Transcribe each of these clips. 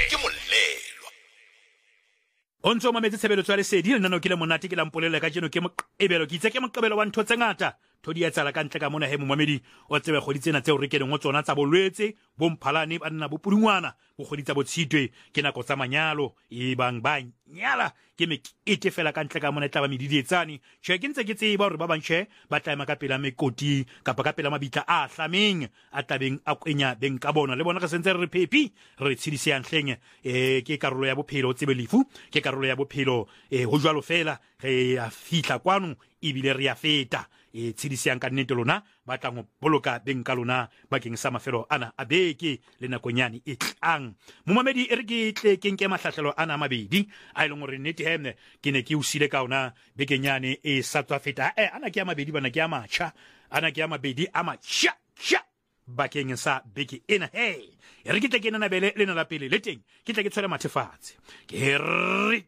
ke molelwa o ntse o mametse tshebeletso ya lesedi le nano ke le monate ke lampolele ka jeno ke moqebelo ke itse ke moqebelo wa ntho tse ngata thodi ya tsala ka ntle ka mona he momamedi o tsebe kgodi tsena tseo re keneng o tsona tsa bolwetse bo mphalane ba nna bo pudungwana bo kgodi tsa botshitwe ke nako tsa manyalo e bang ba nyala ke mekete fela ka ntle ka mona tla ba medidietsane tjhe ke ntse ke tseba hore ba bantjhe ba tlaema ka pela mekoti kapa ka pela mabitla a hlameng a tabeng a kwenya beng ka bona le bona re sentse re phepi re tshedise hleng ke karolo ya bophelo tsebe lefu ke karolo ya bophelo ho jwalo fela re a fihla kwano ibile re a feta tshedisiang ka nnete lona ba tlang ho boloka beng ka lona bakeng sa mafelo ana a beke le nakonyane e tlang momamedi e re ke tle ke nke mahlahlelo ana mabedi a ileng hore nnete hemne ke ne ke o sile ka ona bekenyane e sa tswa feta ana ke a mabedi bana ke a matjha ana ke a mabedi a matjha bakeng sa beke ena e re ke tle ke nana bele lena la pele le teng ke tle ke tshwele mathefatse ke re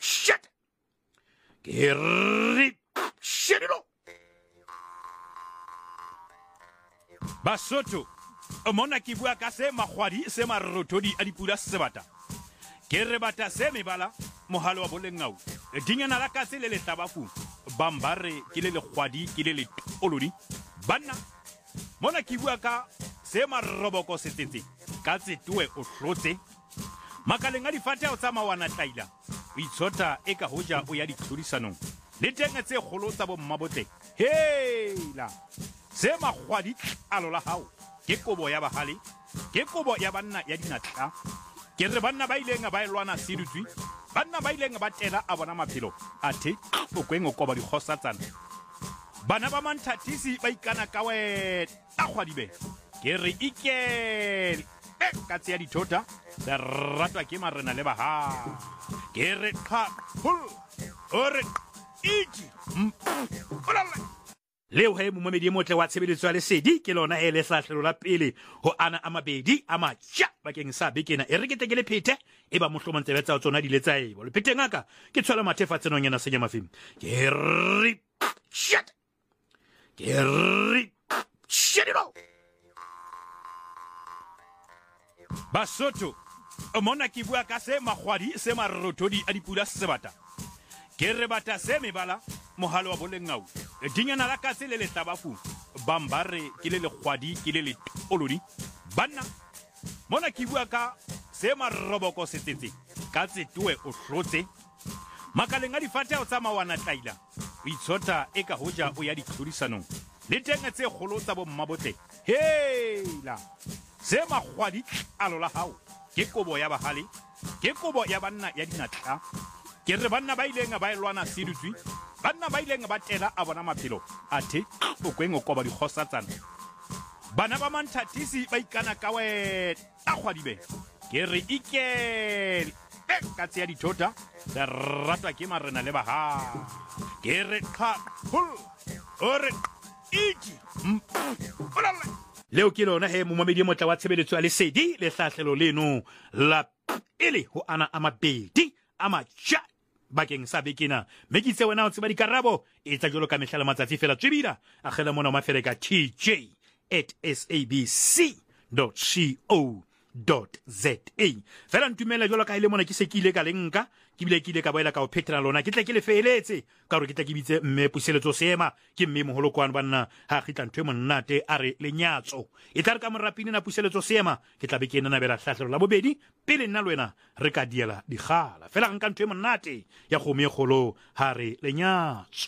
shedilo Basotho o mona ke bua ka se magwadi se marothodi a dipula sebata ke re bata se mebala mohalo wa bolengau dinyana la ka se le letlabafu bambare ke le legwadi ke le letolodi banna mona ke bua ka se maroboko setsetse ka tsetwe o hlotse makaleng a difate o tsamawana tlaila o itshota e ka hoja o ya ditlhodisanong le teng tse kgolo tsa bommabotle hela se magwadi alo la hao ke kobo ya bahale ke kobo ya banna ya dinatla ke re banna ba ileng ba elwana sedutswi banna ba ileng ba tela a bona maphelo a the o kweng o koba dikgosatsana bana ba manthatisi ba ikana ka we a khwadibe ke re ikele ka tsia dithota da ratwa ke marena le baha ke re kha hul ore iji leo he momamedi motle wa tshebeletso ya lesedi ke lona he le hlahlelo la pele ho ana a mabedi a matjha bakeng sa bekena e re ke le phete e ba mohlomong tsebe tsa tsona di le tsaebo le phete ngaka ke tshwala mathefatse nong yana senya mafimi ke re shedilo Basotho o mona ke bua ka se magwadi se marothodi a dipula sebata ke re bata se mebala mohalo wa bolengau dinyana la ka se le letlabafu bambare ke le legwadi ke le letolodi banna mona ke bua ka se maroboko setsetse ka tsetwe o hlotse makaleng a difate o tsamawana tlaila o itshota e ka hoja o ya ditlhodisanong le teng tse kgolo tsa bommabotle hela se magwadi alo la hao ke kobo ya bahale ke kobo ya banna ya dinatla ke re banna ba ileng ba elwana sedutswi banna ba ileng ba tela a bona maphelo a the o kweng o koba dikgosatsana bana ba manthatisi ba ikana ka we a khwadibe ke re ikele ka tsia dithota da ratwa ke marena le baha ke re kha hul ore iji leo ke lona he momamedi motla wa tshebeletso ya lesedi le hlahlelo leno la pele ho ana a mabedi a matjha bakeng sa bekena mekitse wena o tseba dikarabo e tsa jolo ka mehla le matsatsi fela tswebila a khela mona o mafere ka tj@sabc.co.za fela ntumela jolo ka ile mona ke se ke ile ka lenka ke bile ke ile ka boela ka o phethela lona ke tle ke le feletse ka hore ke tle ke bitse mme puseletso sema ke mme moholokwane banna ha khitla ntwe monnate a re lenyatso e tla re ka morapini na puseletso sema ke tla be ke nna bela hlahlelo la bobedi pele nna le wena re ka diela digala fela nka ntwe monnate ya go me kholo ha re lenyatso